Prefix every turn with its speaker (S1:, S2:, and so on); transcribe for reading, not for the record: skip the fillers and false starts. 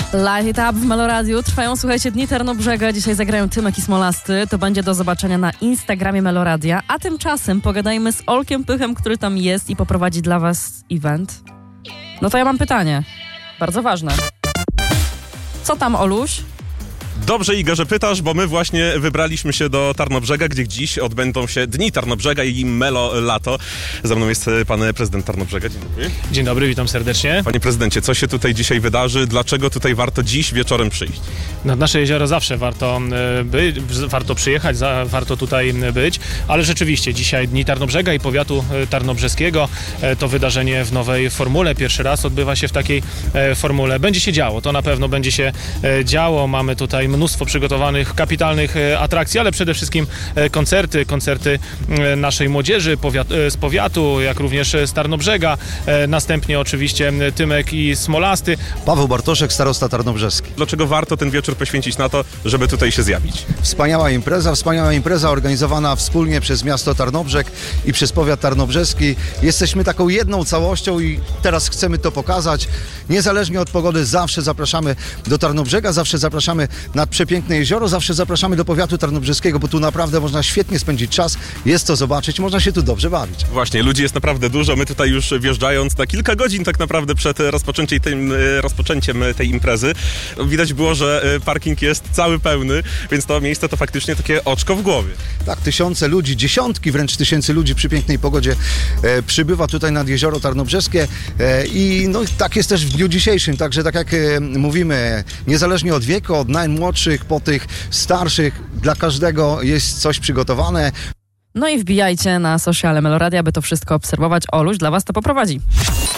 S1: Light It Up w Meloradiu. Trwają, słuchajcie, Dni Tarnobrzega. Dzisiaj zagrają Tymek i Smolasty. To będzie do zobaczenia na Instagramie Meloradia. A tymczasem pogadajmy z Olkiem Pychem, który tam jest i poprowadzi dla was event. No to ja mam pytanie. Bardzo ważne. Co tam, Oluś?
S2: Dobrze, Igorze, pytasz, bo my właśnie wybraliśmy się do Tarnobrzega, gdzie dziś odbędą się Dni Tarnobrzega i Melo Lato. Ze mną jest pan prezydent Tarnobrzega. Dzień dobry.
S3: Dzień dobry, witam serdecznie.
S2: Panie prezydencie, co się tutaj dzisiaj wydarzy? Dlaczego tutaj warto dziś wieczorem przyjść?
S3: Nad nasze jezioro zawsze warto warto przyjechać, warto tutaj być, ale rzeczywiście dzisiaj Dni Tarnobrzega i powiatu tarnobrzeskiego to wydarzenie w nowej formule. Pierwszy raz odbywa się w takiej formule. Będzie się działo, to na pewno będzie się działo. Mamy tutaj mnóstwo przygotowanych, kapitalnych atrakcji, ale przede wszystkim koncerty naszej młodzieży z powiatu, jak również z Tarnobrzega. Następnie oczywiście Tymek i Smolasty.
S4: Paweł Bartoszek, starosta tarnobrzeski.
S2: Dlaczego warto ten wieczór poświęcić na to, żeby tutaj się zjawić?
S4: Wspaniała impreza organizowana wspólnie przez miasto Tarnobrzeg i przez powiat tarnobrzeski. Jesteśmy taką jedną całością i teraz chcemy to pokazać. Niezależnie od pogody zawsze zapraszamy do Tarnobrzega, zawsze zapraszamy na przepiękne jezioro, zawsze zapraszamy do powiatu tarnobrzeskiego, bo tu naprawdę można świetnie spędzić czas, jest co zobaczyć, można się tu dobrze bawić.
S2: Właśnie, ludzi jest naprawdę dużo, my tutaj już wjeżdżając na kilka godzin tak naprawdę przed rozpoczęciem tej imprezy, widać było, że parking jest cały pełny, więc to miejsce to faktycznie takie oczko w głowie.
S4: Tak, tysiące ludzi, dziesiątki wręcz tysięcy ludzi przy pięknej pogodzie przybywa tutaj nad jezioro tarnobrzeskie i no, tak jest też w dniu dzisiejszym, także tak jak mówimy, niezależnie od wieku, od najmłodszych po tych starszych, dla każdego jest coś przygotowane.
S1: No i wbijajcie na sociale Meloradia, by to wszystko obserwować. Oluś dla was to poprowadzi.